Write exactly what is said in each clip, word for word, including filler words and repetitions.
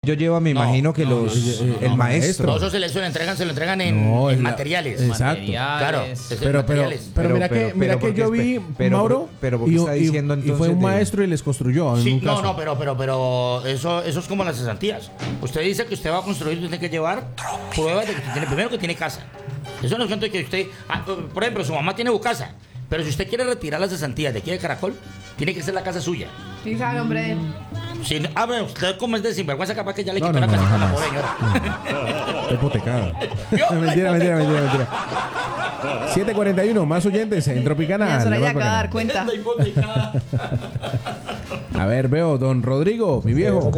ellos llevan, me No, imagino que no, los no, no, el no, maestro. No, eso se, le, se lo entregan, se lo entregan en, No, en en la- materiales. Exacto. Claro. Pero, es en pero, materiales. pero, mira Pero- que, mira pero que yo porque- vi, pero- Mauro, pero ¿por qué y, está y- diciendo y fue entonces un de- maestro y les construyó en Sí, un no, caso. no, pero, pero, pero eso, eso es como las cesantías. Usted dice que usted va a construir, tiene que llevar pruebas de que tiene, primero que tiene casa. Eso no es cuento de que usted, ah, por ejemplo, su mamá tiene casa, pero si usted quiere retirar las cesantías de aquí de Caracol, tiene que ser la casa suya. Sí, sabe, hombre. Si, no- a ver, usted como es de sinvergüenza, capaz que ya le No, quitó no, la no, casita a la jamás. pobre señora. Está hipotecada. mentira, mentira, mentira, mentira. siete cuarenta y uno, más oyentes en Tropicana. Ya es hora la de más acá dar bacana. cuenta. Está hipotecada. A ver, veo, don Rodrigo, mi viejo.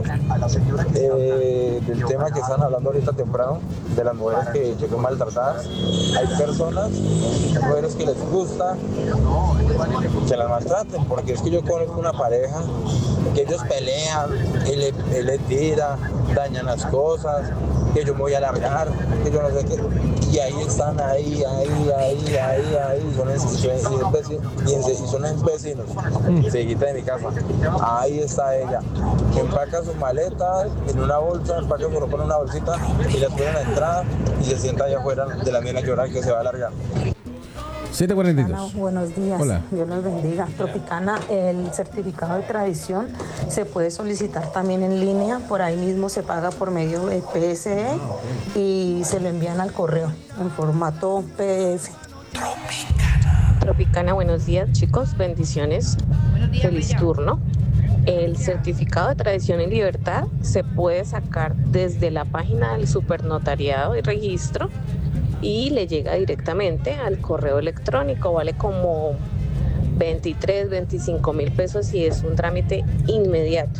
Eh, del tema que están hablando ahorita temprano, de las mujeres que, que son maltratadas, hay personas, hay mujeres que les gusta que las maltraten, porque es que yo conozco una pareja que ellos pelean, él le, él le tira, dañan las cosas, que yo me voy a largar, que yo no sé qué, y ahí están, ahí, ahí, ahí, ahí, ahí, son es- y son vecinos, y en- y son es vecinos, seguita de mi casa, ahí está ella, empaca sus maletas en una bolsa, empaca su ropa en una bolsita y las pone en la entrada y se sienta allá afuera de la mía a llorar que se va a largar. siete cuarenta y Hola, dos. buenos días. Hola. Dios los bendiga. Tropicana, el certificado de tradición se puede solicitar también en línea. Por ahí mismo se paga por medio de P S E y se lo envían al correo en formato P D F. Tropicana, buenos días chicos, bendiciones, Buenos días, feliz bella. turno. El certificado de tradición y libertad se puede sacar desde la página del supernotariado y registro y le llega directamente al correo electrónico, vale como veintitrés, veinticinco mil pesos y es un trámite inmediato.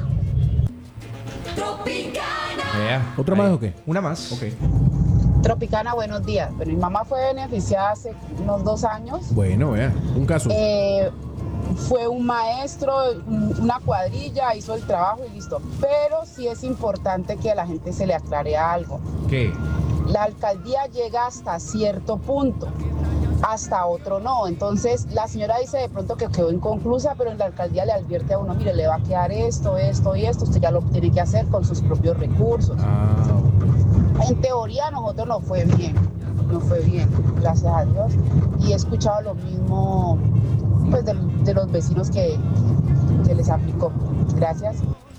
Vea, ¿Otra ahí. más o qué? Una más. Ok. Tropicana, buenos días. Bueno, mi mamá fue beneficiada hace unos dos años. Bueno, vea, un caso. Eh, fue un maestro, un- una cuadrilla, hizo el trabajo y listo. Pero sí es importante que a la gente se le aclare algo. ¿Qué? La alcaldía llega hasta cierto punto, hasta otro no. Entonces, la señora dice de pronto que quedó inconclusa, pero en la alcaldía le advierte a uno, mire, le va a quedar esto, esto y esto, usted ya lo tiene que hacer con sus propios recursos. Ah, En teoría a nosotros nos fue bien, nos fue bien, gracias a Dios. Y he escuchado lo mismo pues, de, de los vecinos que, que les aplicó. Gracias.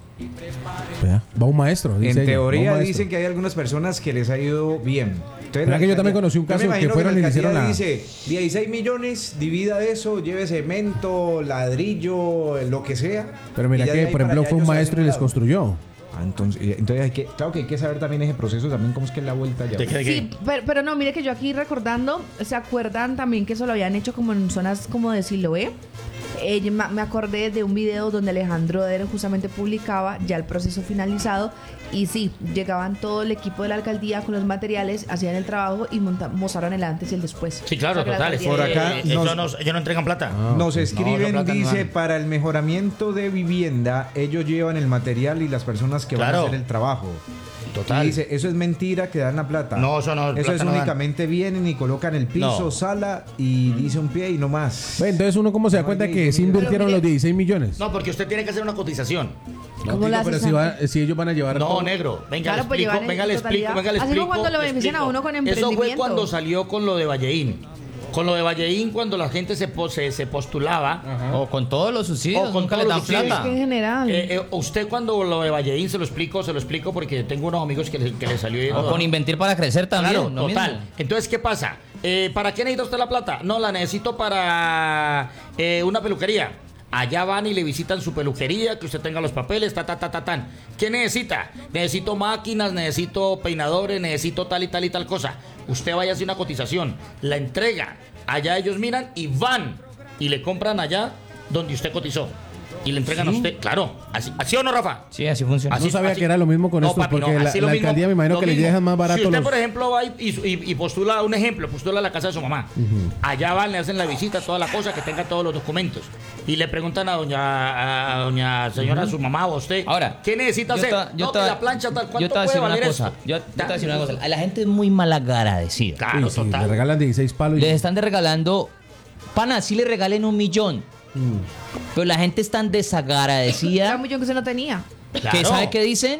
vea, va un maestro. Dice En ella, va teoría un maestro. dicen que hay algunas personas que les ha ido bien. Entonces, Mira la que yo alcaldía- también conocí un yo me caso que imagino fueron la y le alcaldía hicieron la- dice dieciséis millones, divida eso, lleve cemento, ladrillo, lo que sea. Pero mira y ya de que, ahí por para ejemplo, allá fue un ellos maestro y hacen les un lado. construyó. Ah, entonces, y- entonces hay que, claro que hay que saber también ese proceso, también cómo es que es la vuelta ya. ¿De qué, de qué? Sí, pero, pero no, mire que yo aquí recordando, ¿se acuerdan también que eso lo habían hecho como en zonas como de Siloé? Eh, yo me me acordé de un video donde Alejandro Deren justamente publicaba ya el proceso finalizado y sí, llegaban todo el equipo de la alcaldía con los materiales, hacían el trabajo y monta- mostraron el antes y el después. Sí, claro, O sea, que la total. alcaldía- Por acá Eh, eso nos- no- ellos no entregan plata. Ah, Nos ok. escriben, No, no, plata no dice, dan. para el mejoramiento de vivienda, ellos llevan el material y las personas que van Claro. a hacer el trabajo. Total. Y dice, eso es mentira que dan la plata. No, eso no, Eso plata es no dan. únicamente vienen y colocan el piso, No. sala y dice un pie y no más. Ve, entonces uno cómo se da No, cuenta hay que sí dieciséis invirtieron millones. los dieciséis millones. No, porque usted tiene que hacer una cotización. ¿Cómo Digo, la pero haces si, antes? va- si ellos van a llevar No, todo- negro. Venga, Claro, le pues explico, llevan en venga, le totalidad. explico, venga, le Así explico. como cuando lo le benefician a explico. uno con Eso fue emprendimiento. cuando salió con lo de Valleín. Con lo de Valleín, cuando la gente se, po- se, se postulaba. O con todos los subsidios, O con nunca todos les dan los subsidios. plata. Es que en general. Eh, eh, usted cuando lo de Valleín se lo explico, se lo explico porque tengo unos amigos que le, que le salió. y O todo. con Inventir para Crecer también. Claro, lo total. mismo. Entonces, ¿qué pasa? Eh, ¿Para qué necesita usted la plata? No, la necesito para eh, una peluquería. Allá van y le visitan su peluquería, que usted tenga los papeles, ta, ta, ta, ta, tan. ¿Qué necesita? Necesito máquinas, necesito peinadores, necesito tal y tal y tal cosa. Usted vaya a hacer una cotización, la entrega. Allá ellos miran y van y le compran allá donde usted cotizó. Y le entregan a usted, claro. ¿Así, ¿así o no, Rafa? Sí, así funciona. No sabía que era lo mismo con No, estos, papi, porque no, la, así la lo mismo, alcaldía me imagino lo que le mismo. dejan más barato Si usted, los... por ejemplo, va y, y- y postula, un ejemplo, postula a la casa de su mamá. Allá van, le hacen la visita, toda la cosa, que tenga todos los documentos. Y le preguntan a doña, a doña señora, su mamá o a usted, Ahora, ¿qué necesita yo hacer? te- yo no, te- que la plancha tal, Yo ¿cuánto te voy a puede decir una valer cosa. esto? Yo, yo te voy a decir una cosa. A la gente es muy malagradecida. Claro, Uy, sí, total. le regalan dieciséis palos. y- Les están de regalando. Pana, sí le regalen un millón. Pero la gente es tan Era desagradecida un millón que se no tenía. que Claro. ¿sabe qué dicen?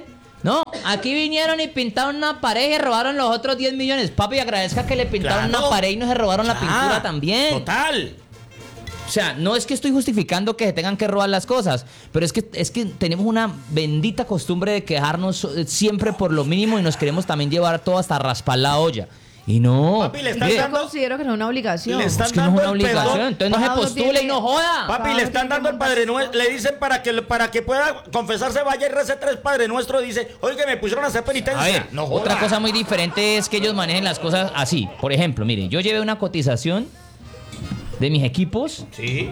No, aquí vinieron y pintaron una pared y robaron los otros diez millones. Papi, agradezca que le pintaron Claro. una pared y no se robaron la Ya, pintura también. Total. O sea, no es que estoy justificando que se tengan que robar las cosas, pero es que es que tenemos una bendita costumbre de quejarnos siempre por lo mínimo y nos queremos también llevar todo hasta raspar la olla. Y no. Papi, le están Yo dando- considero que no es una obligación. Le están Es que no es dando una el obligación, perdón. entonces no se Cada uno postule tiene- y no joda. Papi, Cada le uno están tiene dando el que Padre montar- Nuestro. Le dicen para que, para que pueda confesarse, vaya y rece tres Padre Nuestro. Dice, oye, me pusieron a hacer penitencia. A ver, no joda. otra cosa muy diferente es que ellos manejen las cosas así. Por ejemplo, mire, yo llevé una cotización de mis equipos. Sí.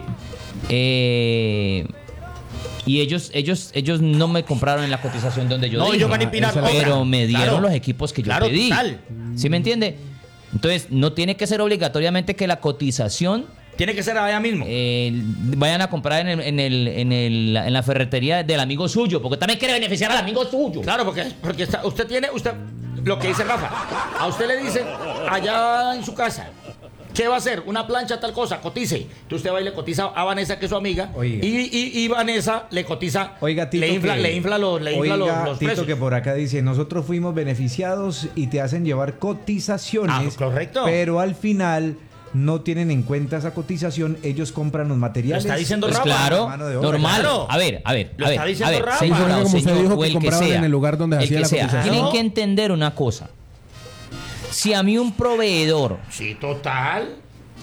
Eh, y ellos, ellos, ellos no me compraron en la cotización donde yo No, dije, ellos van a empinar esa es la- pero me dieron Claro. los equipos que yo Claro, pedí. total. ¿Sí me entiende? Entonces, no tiene que ser obligatoriamente que la cotización Tiene que ser allá mismo. eh, vayan a comprar en, el, en, el, en, el- en la ferretería del amigo suyo, porque también quiere beneficiar al amigo suyo. Claro, porque, porque está- usted tiene, usted, lo que dice Rafa, a usted le dicen allá en su casa, ¿qué va a hacer? Una plancha, tal cosa, cotice. Entonces usted va y le cotiza a Vanessa, que es su amiga, Oiga. y, y, y Vanessa le cotiza, Oiga, Tito, le infla, que, le infla los, le infla oiga, los, los Tito, precios. que por acá dice, nosotros fuimos beneficiados y te hacen llevar cotizaciones. Ah, correcto. Pero al final no tienen en cuenta esa cotización, ellos compran los materiales. Lo está diciendo Pues Rafa. claro, mano de obra. normal. Claro. A ver, a ver, Lo a ver, está a diciendo ver, Rafa. señora Sí, o como usted señor, dijo o que el que compraban sea, en el lugar donde el hacía que la sea. cotización. Tienen que entender una cosa. Si a mí un proveedor Sí, total.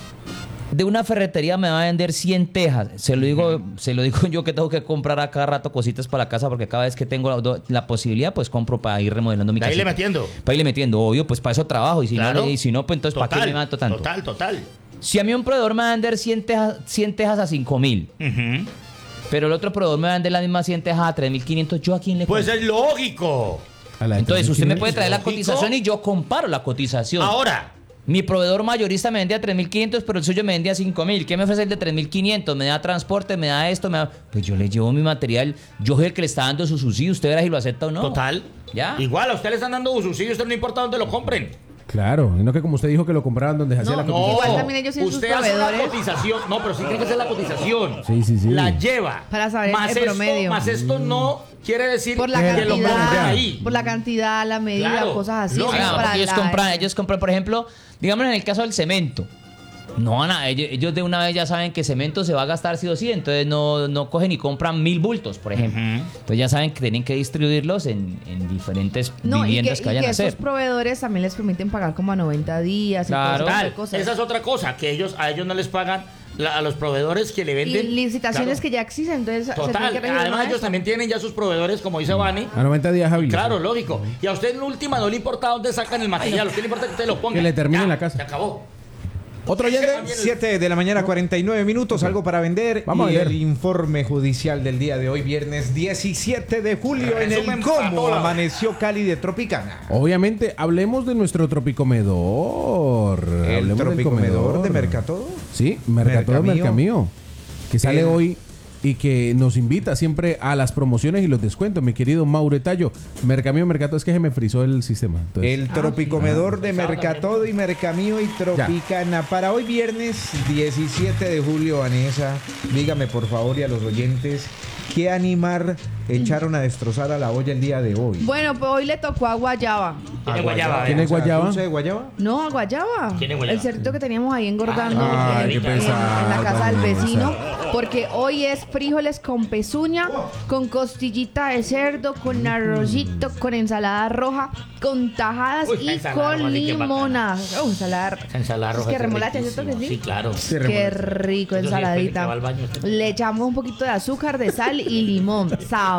de una ferretería me va a vender cien tejas, se lo digo, se lo digo yo que tengo que comprar a cada rato cositas para la casa porque cada vez que tengo la, la posibilidad, pues compro para ir remodelando mi De ahí casa. le metiendo. Para irle metiendo, obvio, pues para eso trabajo y si Claro. no, y si no, pues entonces ¿para qué me mato tanto? Total, total. Si a mí un proveedor me va a vender cien tejas, cien tejas a cinco mil, Ujú. pero el otro proveedor me va a vender las mismas cien tejas a tres mil quinientos, ¿yo a quién le Pues compro? es lógico. A la de Entonces usted me tres mil quinientos. puede traer la lógico. cotización y yo comparo la cotización. Ahora, Mi proveedor mayorista me vendía tres mil quinientos, pero el suyo me vendía cinco mil. ¿Qué me ofrece el de tres mil quinientos? ¿Me da transporte? ¿Me da esto? ¿Me da...? Pues yo le llevo mi material. Yo soy el que le está dando su subsidio. Usted verá si lo acepta o no. total. ¿Ya? Igual, a usted le están dando un subsidio, usted no importa dónde lo compren. Claro, y no que como usted dijo que lo compraban donde se hacía la cotización. Igual también ellos tienen sus usted hace una proveedores. cotización. No, pero sí tiene que ser la cotización. Sí, sí, sí. La lleva. Para saber más el esto, promedio. Más esto no quiere decir Por la que lo compren cantidad, ahí. por la cantidad, la medida, Claro, cosas así. lógico. eso Ah, para porque ellos la- compran, ellos compran, por ejemplo, digamos en el caso del cemento. No van a, ellos, ellos de una vez ya saben que cemento se va a gastar sí o sí, entonces no, no cogen y compran mil bultos, por ejemplo. Entonces ya saben que tienen que distribuirlos en, en diferentes No, y que, viviendas y que vayan que a hacer. estos proveedores también les permiten pagar como a noventa días y Claro. todo ese tipo de Total, cosas. esa es otra cosa, que ellos a ellos no les pagan la- a los proveedores que le Y venden. licitaciones Claro. que ya existen, entonces se tienen Total, que registrar además ellos eso. también tienen ya sus proveedores, como dice Vani. A noventa días hábiles. Claro, lógico. Y a usted en última no le importa dónde sacan el material, a usted le importa que usted lo ponga. Que le termine Ya, en la casa. Se acabó. ¿Otro oyente? siete de la mañana, cuarenta y nueve minutos, algo para vender. Vamos y a ver. el informe judicial del día de hoy, viernes diecisiete de julio, en Resumen el para cómo toda. amaneció Cali de Tropicana. Obviamente, hablemos de nuestro tropicomedor. El Hablemos del Tropicomedor comedor. de Mercatodo. Sí, Mercatodo Mercamío. Mercamío. Que sale El- hoy y que nos invita siempre a las promociones y los descuentos, mi querido Mauretallo. Mercamío, Mercatodo, es que se me frizó el sistema. Entonces, El Tropicomedor de Mercatodo y Mercamío y Tropicana. Para hoy viernes diecisiete de julio, Vanessa, dígame por favor y a los oyentes, ¿qué animar echaron a destrozar a la olla el día de hoy? Bueno, pues hoy le tocó a Guayaba. Tiene guayaba. ¿Quién vea. es guayaba? ¿Dulce de guayaba? No, a Guayaba. ¿Quién es Guayaba? El cerdito que teníamos ahí engordando Ah, en, qué en- pesado, en la casa del Vanessa. vecino. Porque hoy es frijoles con pezuña, con costillita de cerdo, con arrocito, con ensalada roja, con tajadas Uy, la y ensalada con roja, sí, qué limona. Oh, ensalada. Esa ensalada roja. Es que es remolacha, ¿cierto que riquísimo. sí? Sí, claro. Qué rico, Eso sí, después de que va al ensaladita. baño, usted- Le echamos un poquito de azúcar, de sal y limón.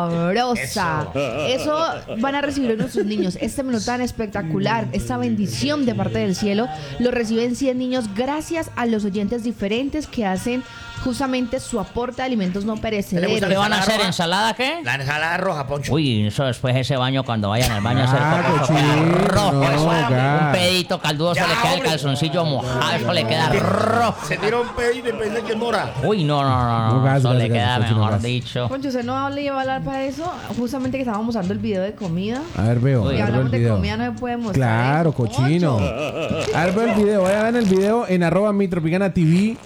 Sabrosa. Eso van a recibir nuestros niños. Este menú tan espectacular, esta bendición de parte del cielo, lo reciben cien niños gracias a los oyentes diferentes que hacen justamente su aporte de alimentos no ¿Le perecederos. gusta ¿Qué van a hacer? roja? ¿Ensalada qué? La ensalada roja, Poncho. Uy, eso después ese baño cuando vayan al baño a hacer Ah, popó, eso cochino, queda rojo. no, Eso, gas. un pedito caldudo Ya, se le queda el hombre. calzoncillo mojado, eso le queda rojo. Se tira un pedo y depende que mora. Uy, no, no, no, no, No, gas, eso gas, le gas, queda cochino, mejor gas. dicho. Concho, ¿usted no le iba a hablar para eso? Justamente que estábamos usando el video de comida. A ver, veo. Uy, Y a ver, veo el hablamos de video. comida, no se puede mostrar. Claro, ¿eh? cochino. Concho. A ver, veo el video. Vayan a ver el video en arroba mi tropicana T V.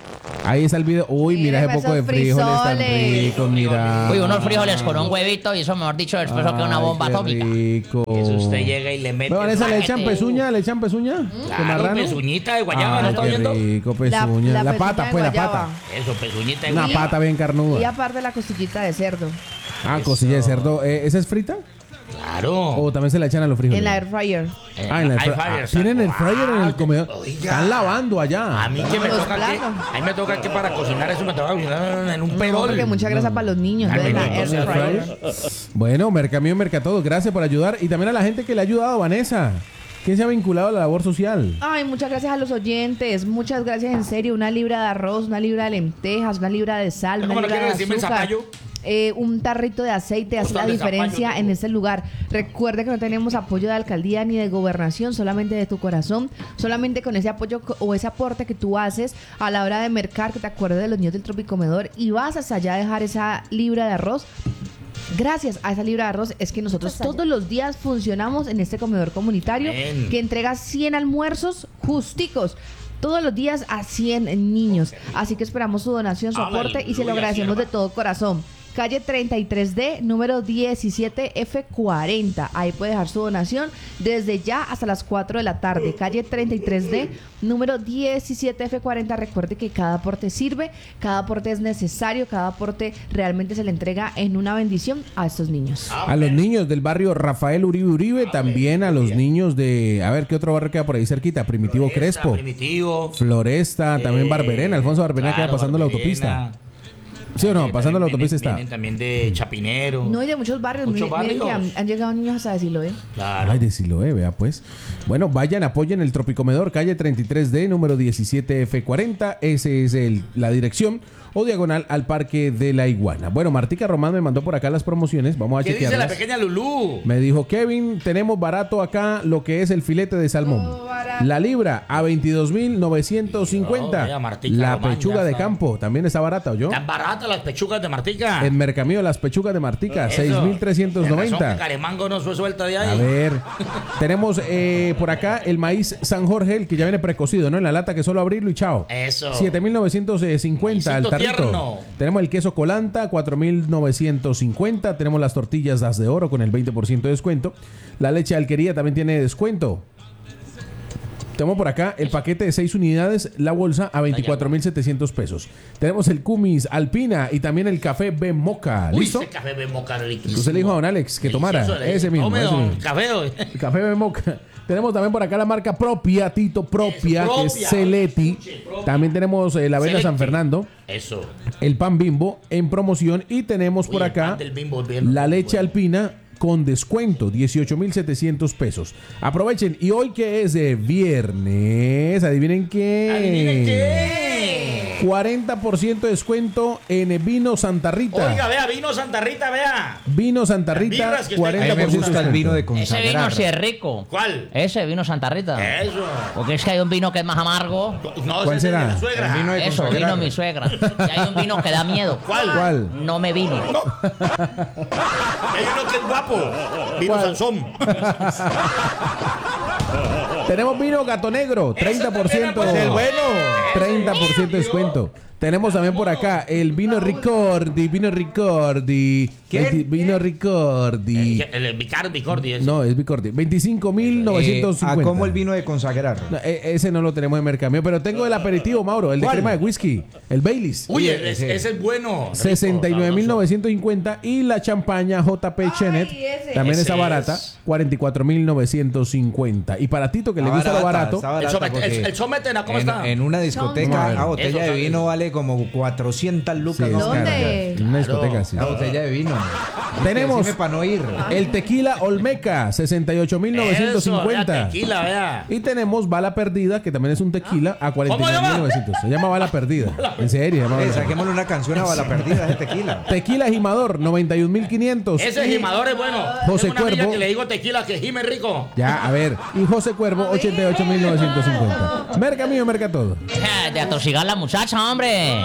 Ahí está el video. Uy, mira ese Miren poco de esos frijoles tan frisoles. ricos, mira. Uy, unos frijoles con un huevito y eso, mejor dicho, después que una bomba Ay, qué atómica. rico. Eso usted llega y le mete. Bueno, Vanessa, ¿le un echan paquete. pezuña? ¿Le echan pezuña? ¿De Claro, marrano? pezuñita de guayaba, Ay, ¿no está qué viendo? rico, La- pezuña. la La, pezuña pata, de pues, la guayaba. pata. Eso, pezuñita de Una guayaba. pata bien Y carnuda. aparte la costillita de cerdo. Ah, costilla de cerdo. Eh, ¿Esa es frita? Claro. ¿O también se la echan a los frijoles? En la air fryer. Eh, Ah, en la air air fryer. fryer, Ah, ¿tienen el fryer en el wow. comedor? Oiga. Están lavando allá. A mí que me Los toca que, platos. a mí me toca que para cocinar eso me toca cocinar en un No, perol. porque mucha grasa para los niños. Ay, Entonces, la bendito sea air el fryer. Bueno, Mercamío Mercatodo, gracias por ayudar. Y también a la gente que le ha ayudado, Vanessa. ¿Quién se ha vinculado a la labor social? Ay, muchas gracias a los oyentes. Muchas gracias, en serio. Una libra de arroz, una libra de lentejas, una libra de sal, una ¿Cómo no libra quiere de decirme azúcar. zapallo? eh, un tarrito de aceite hace la Costal de diferencia zapallo, en digo. este lugar. Recuerde que no tenemos apoyo de alcaldía ni de gobernación, solamente de tu corazón, solamente con ese apoyo co- o ese aporte que tú haces a la hora de mercar, que te acuerdes de los niños del Tropicomedor y vas hasta allá a dejar esa libra de arroz. Gracias a esa libra de arroz es que nosotros todos los días funcionamos en este comedor comunitario Bien. que entrega cien almuerzos justicos. Todos los días a cien niños. Así que esperamos su donación, su aporte y se lo Aleluya, agradecemos de sierva. todo corazón. Calle treinta y tres D, número diecisiete F cuarenta. Ahí puede dejar su donación desde ya hasta las cuatro de la tarde. Calle treinta y tres D, número diecisiete F cuarenta. Recuerde que cada aporte sirve, cada aporte es necesario, cada aporte realmente se le entrega en una bendición a estos niños. A los niños del barrio Rafael Uribe Uribe, también a los niños de, a ver, ¿qué otro barrio queda por ahí cerquita? Primitivo Floresta, Crespo, Primitivo. Floresta, también Eh, Barberena, Alfonso Barberena claro, queda pasando la Barberena. autopista. ¿Sí o no? Eh, Pasando la también autopista vienen- está. vienen también de Chapinero. No, y de muchos barrios. Muchos Miren- miren que han, barrios. han llegado niños hasta decirlo, ¿eh? Claro. Ay, de Siloé, vea pues. Bueno, vayan, apoyen el Tropicomedor, calle treinta y tres D, número diecisiete F cuarenta. Ese es el, la dirección o diagonal al Parque de la Iguana. Bueno, Martica Román me mandó por acá las promociones. Vamos a ¿Qué dice la chequearlas. pequeña Lulú? Me dijo, Kevin, tenemos barato acá lo que es el filete de salmón. La libra a veintidós mil novecientos cincuenta. Oh, vea, Martica La Román, pechuga ya de está. campo también está barata, ¿o yo? Tan baratas las pechugas de Martica. En Mercamío, las pechugas de Martica, Eso. seis mil trescientos Con razón noventa. que Caremango no fue suelta de ahí. A ver, tenemos eh, por acá el maíz San Jorge, el que ya viene precocido, ¿no? En la lata que solo abrirlo y chao. Eso. siete mil novecientos cincuenta el Maicito tarrito. tierno. Tenemos el queso colanta, cuatro mil novecientos cincuenta. Tenemos las tortillas das de oro con el veinte por ciento de descuento. La leche de alquería también tiene descuento. Tenemos por acá el paquete de seis unidades, la bolsa a veinticuatro mil setecientos pesos. Tenemos el Cumis Alpina y también el café B Moca. Uy, ¿Listo? ese café de moca riquísimo. Usted le dijo a don Alex que tomara. Delicioso, le Ese dije, mismo. tome, ese don mismo. Café, hoy. El café de Moca. Tenemos también por acá la marca propia, Tito Propia, Eso, que es propia. Celetti. Escuche, propia. También tenemos eh, la avena San Selecti. Fernando, Eso. el pan Bimbo en promoción y tenemos por Uy, el acá pan del Bimbo es bien la rico, leche bueno. alpina con descuento, dieciocho mil setecientos pesos. Aprovechen. Y hoy que es de viernes, adivinen qué. ¿Adivinen qué? cuarenta por ciento de descuento en vino Santa Rita. Oiga, vea, vino Santa Rita, vea. Vino Santa Las Rita, birras que usted- cuarenta A mí por me ciento gusta el vino de Ese vino consagrar. sí es rico. ¿Cuál? Ese vino Santa Rita. Eso. Porque es que hay un vino que es más amargo. No, ¿Cuál ese es de será? la suegra. El vino de Eso, consagrar. vino mi suegra. Y hay un vino que da miedo. ¿Cuál? ¿Cuál? No me vino. Hay uno que es guapo. Vino ¿Cuál? Sansón. Tenemos vino Gato Negro, treinta por ciento. también es bueno. treinta por ciento de descuento. Tenemos también por acá el vino Ricordi, vino Ricordi. ¿Qué? veinti- Vino Ricordi. El, el Vicar Bicordi. ese. No, es Bicordi. veinticinco mil Eh, novecientos ¿A cincuenta. cómo el vino de consagrar? No, e- ese no lo tenemos en Mercameo, pero tengo el aperitivo, Mauro, el de ¿Cuál? crema de whisky, el Baileys. Uy, Oye, ese, ese- ese es bueno. rico, sesenta y nueve mil sabroso. novecientos cincuenta y la champaña J P Chenet ese. también Ese está barata, es. cuarenta y cuatro mil novecientos cincuenta. Y para Tito que le gusta lo barato, está El, barata somete, porque el, el sometena, ¿cómo en, está? en una discoteca, Eso, a botella de eso, vino vale como cuatrocientas lucas. Sí, más es cara. ¿Dónde? en una discoteca Claro. sí. La botella de vino. Tenemos Decime pa' no ir. el tequila Olmeca, sesenta y ocho mil novecientos Eso, cincuenta. vea, tequila, vea. Y tenemos Bala Perdida, que también es un tequila, a cuarenta y nueve mil novecientos. Se llama Bala Perdida. En serio, se llama Eh, Bala Perdida. saquémosle una canción a Bala Perdida de tequila. Tequila Gimador, noventa y un mil quinientos. Ese Y- gimador es bueno. José Tengo una amiga Cuervo. que le digo tequila que gime rico. Ya, a ver. Y José Cuervo, ochenta y ocho mil novecientos cincuenta. Merca mío, merca todo. Eh, De atosigar la muchacha, hombre. Mire.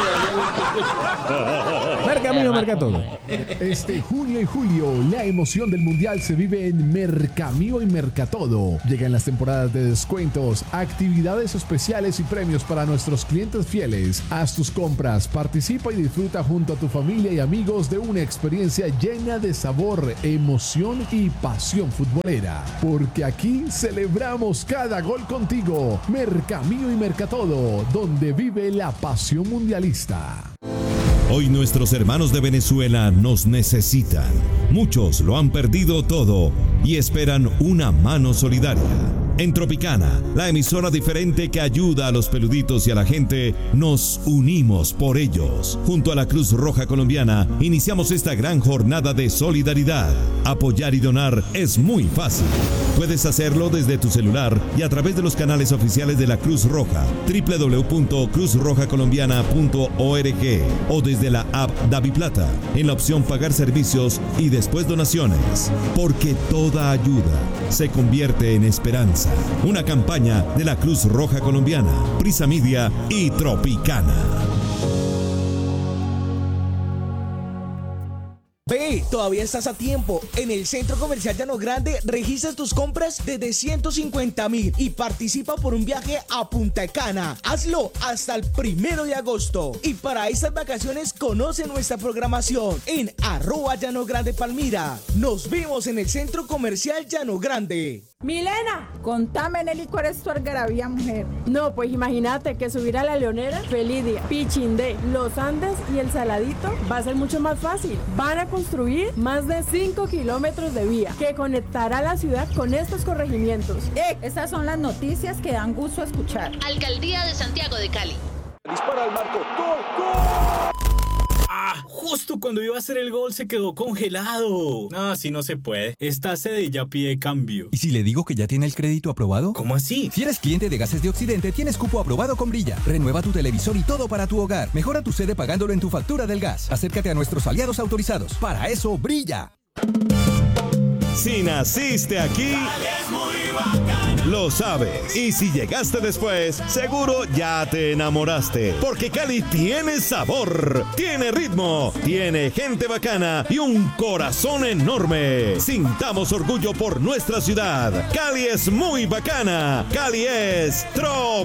Merca mío, merca todo. Este junio y julio, la emoción del mundial se vive en Mercamío y Mercatodo. Llegan las temporadas de descuentos, actividades especiales y premios para nuestros clientes fieles. Haz tus compras, participa y disfruta junto a tu familia y amigos de una experiencia llena de sabor, emoción y pasión futbolera. Porque aquí celebramos cada gol contigo. Mercamío y Mercatodo, donde vive la pasión mundialista. Hoy nuestros hermanos de Venezuela nos necesitan. Muchos lo han perdido todo y esperan una mano solidaria. En Tropicana, la emisora diferente que ayuda a los peluditos y a la gente, nos unimos por ellos. Junto a la Cruz Roja Colombiana, iniciamos esta gran jornada de solidaridad. Apoyar y donar es muy fácil. Puedes hacerlo desde tu celular y a través de los canales oficiales de la Cruz Roja, doble u doble u doble u punto cruz roja colombiana punto org, o desde la app DaviPlata, en la opción Pagar servicios y después donaciones. Porque toda ayuda se convierte en esperanza. Una campaña de la Cruz Roja Colombiana, Prisa Media y Tropicana. Ve, todavía estás a tiempo. En el Centro Comercial Llano Grande registras tus compras desde ciento cincuenta mil y participa por un viaje a Punta Cana. Hazlo hasta el primero de agosto. Y para estas vacaciones conoce nuestra programación en arroba Llano Grande Palmira. Nos vemos en el Centro Comercial Llano Grande. Milena, contame, Nelly, ¿cuál es tu algarabía, mujer? No, pues imagínate que subir a La Leonera, Felidia, Pichindé, Los Andes y El Saladito va a ser mucho más fácil. Van a construir más de cinco kilómetros de vía que conectará la ciudad con estos corregimientos. Eh, estas son las noticias que dan gusto escuchar. Alcaldía de Santiago de Cali. Dispara al marco. ¡Gol, gol! Ah, justo cuando iba a hacer el gol se quedó congelado. Ah, así no se puede. Esta sede ya pide cambio. ¿Y si le digo que ya tiene el crédito aprobado? ¿Cómo así? Si eres cliente de Gases de Occidente, tienes cupo aprobado con Brilla. Renueva tu televisor y todo para tu hogar. Mejora tu sede pagándolo en tu factura del gas. Acércate a nuestros aliados autorizados. Para eso, Brilla. Si naciste aquí, lo sabes. Y si llegaste después, seguro ya te enamoraste. Porque Cali tiene sabor, tiene ritmo, tiene gente bacana y un corazón enorme. Sintamos orgullo por nuestra ciudad. Cali es muy bacana. Cali es Trop.